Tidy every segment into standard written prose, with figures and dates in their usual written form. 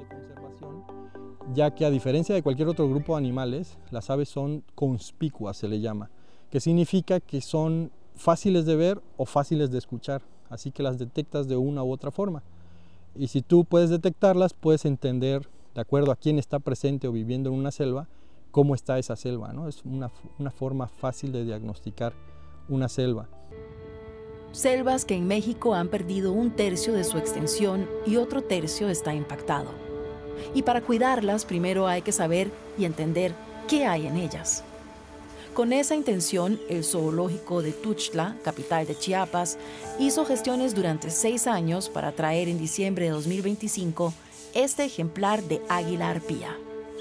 de conservación, ya que a diferencia de cualquier otro grupo de animales, las aves son conspicuas, se le llama, que significa que son fáciles de ver o fáciles de escuchar, así que las detectas de una u otra forma. Y si tú puedes detectarlas, puedes entender, de acuerdo a quién está presente o viviendo en una selva, cómo está esa selva, ¿no? Es una forma fácil de diagnosticar una selva. Selvas que en México han perdido 1/3 de su extensión y otro tercio está impactado. Y para cuidarlas, primero hay que saber y entender qué hay en ellas. Con esa intención, el zoológico de Tuxtla, capital de Chiapas, hizo gestiones durante 6 años para traer en diciembre de 2025 este ejemplar de águila arpía.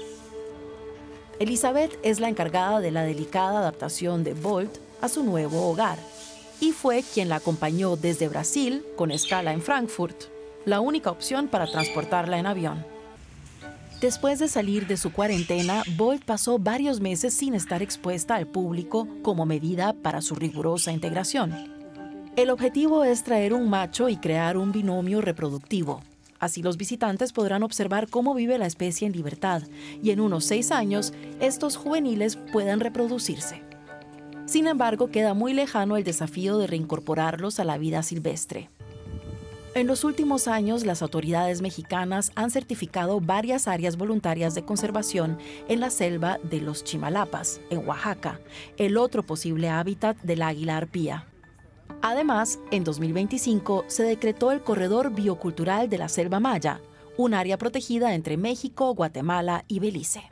Elizabeth es la encargada de la delicada adaptación de Bolt a su nuevo hogar y fue quien la acompañó desde Brasil, con escala en Frankfurt, la única opción para transportarla en avión. Después de salir de su cuarentena, Bolt pasó varios meses sin estar expuesta al público como medida para su rigurosa integración. El objetivo es traer un macho y crear un binomio reproductivo. Así los visitantes podrán observar cómo vive la especie en libertad y en unos 6 años estos juveniles puedan reproducirse. Sin embargo, queda muy lejano el desafío de reincorporarlos a la vida silvestre. En los últimos años, las autoridades mexicanas han certificado varias áreas voluntarias de conservación en la selva de los Chimalapas, en Oaxaca, el otro posible hábitat del águila arpía. Además, en 2025 se decretó el Corredor Biocultural de la Selva Maya, un área protegida entre México, Guatemala y Belice.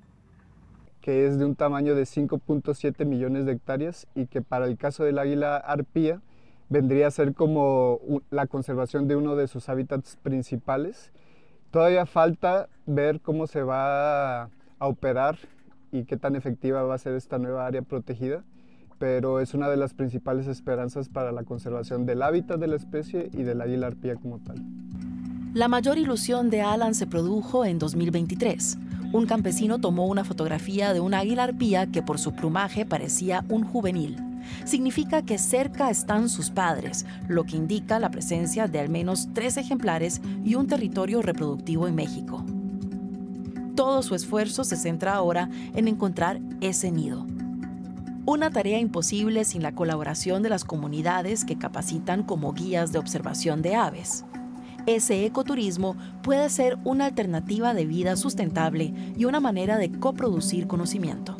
Que es de un tamaño de 5.7 millones de hectáreas y que para el caso del águila arpía vendría a ser como la conservación de uno de sus hábitats principales. Todavía falta ver cómo se va a operar y qué tan efectiva va a ser esta nueva área protegida, pero es una de las principales esperanzas para la conservación del hábitat de la especie y del águila arpía como tal. La mayor ilusión de Alan se produjo en 2023. Un campesino tomó una fotografía de un águila arpía que por su plumaje parecía un juvenil. Significa que cerca están sus padres, lo que indica la presencia de al menos 3 ejemplares y un territorio reproductivo en México. Todo su esfuerzo se centra ahora en encontrar ese nido. Una tarea imposible sin la colaboración de las comunidades que capacitan como guías de observación de aves. Ese ecoturismo puede ser una alternativa de vida sustentable y una manera de coproducir conocimiento.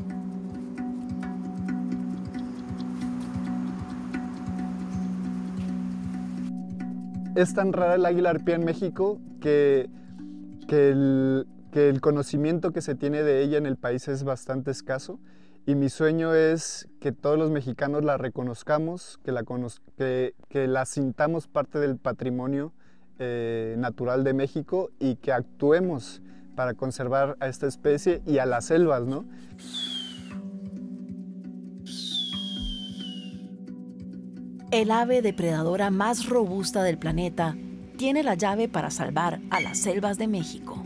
Es tan rara el águila arpía en México que el conocimiento que se tiene de ella en el país es bastante escaso, y mi sueño es que todos los mexicanos la reconozcamos, que la sintamos parte del patrimonio natural de México y que actuemos para conservar a esta especie y a las selvas, ¿no? El ave depredadora más robusta del planeta tiene la llave para salvar a las selvas de México.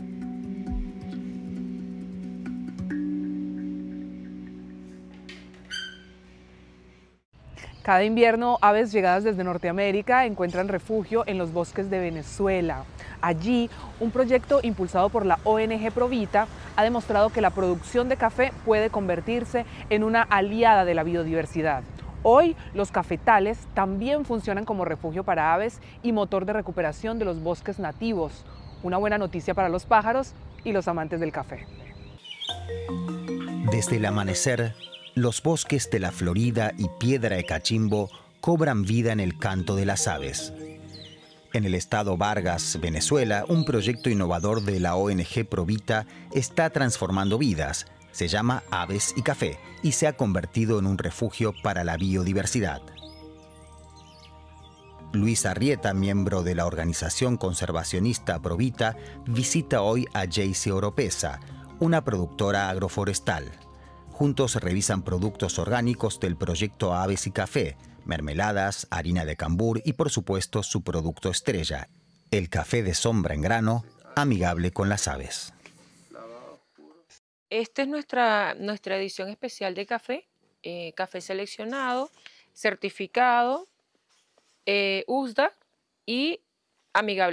Cada invierno, aves llegadas desde Norteamérica encuentran refugio en los bosques de Venezuela. Allí, un proyecto impulsado por la ONG Provita ha demostrado que la producción de café puede convertirse en una aliada de la biodiversidad. Hoy, los cafetales también funcionan como refugio para aves y motor de recuperación de los bosques nativos. Una buena noticia para los pájaros y los amantes del café. Desde el amanecer, los bosques de la Florida y Piedra de Cachimbo cobran vida en el canto de las aves. En el estado Vargas, Venezuela, un proyecto innovador de la ONG Provita está transformando vidas. Se llama Aves y Café y se ha convertido en un refugio para la biodiversidad. Luis Arrieta, miembro de la organización conservacionista Provita, visita hoy a Jaycee Oropesa, una productora agroforestal. Juntos revisan productos orgánicos del proyecto Aves y Café, mermeladas, harina de cambur y por supuesto su producto estrella, el café de sombra en grano, amigable con las aves. Esta es nuestra edición especial de café, café seleccionado, certificado, USDA y amigable.